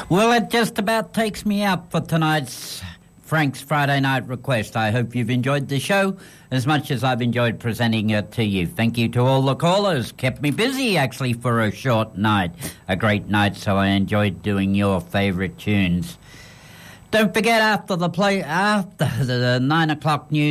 Well, it just about takes me out for tonight's Frank's Friday Night Request. I hope you've enjoyed the show as much as I've enjoyed presenting it to you. Thank you to all the callers. Kept me busy, actually, for a short night. A great night, so I enjoyed doing your favourite tunes. Don't forget, after the 9 o'clock news,